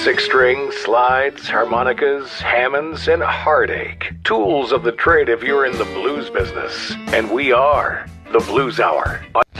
Six string, slides, harmonicas, Hammonds, and heartache. Tools of the trade if you're in the blues business. And we are the Blues Hour.